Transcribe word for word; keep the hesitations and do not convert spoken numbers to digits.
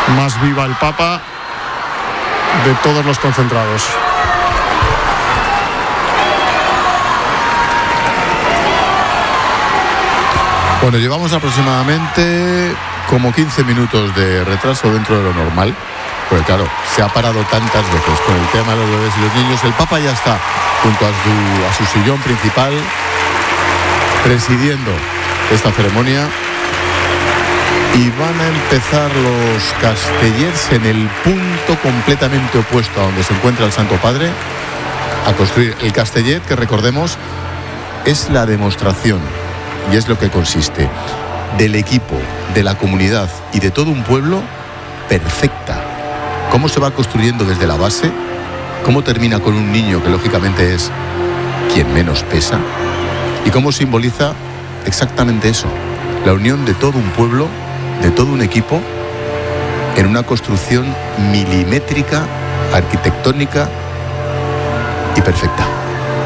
más viva el Papa de todos los concentrados. Bueno, llevamos aproximadamente como quince minutos de retraso dentro de lo normal, porque claro, se ha parado tantas veces con el tema de los bebés y los niños. El Papa ya está junto a su, a su sillón principal, presidiendo esta ceremonia, y van a empezar los castellers en el punto completamente opuesto a donde se encuentra el Santo Padre, a construir el castellet, que recordemos es la demostración, y es lo que consiste, del equipo, de la comunidad y de todo un pueblo perfecta. Cómo se va construyendo desde la base, cómo termina con un niño que lógicamente es quien menos pesa, y cómo simboliza exactamente eso, la unión de todo un pueblo, de todo un equipo, en una construcción milimétrica, arquitectónica y perfecta.